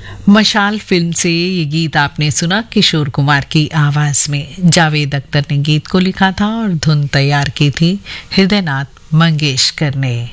मशाल फिल्म से ये गीत आपने सुना किशोर कुमार की आवाज में। जावेद अख्तर ने गीत को लिखा था और धुन तैयार की थी हृदयनाथ मंगेशकर ने।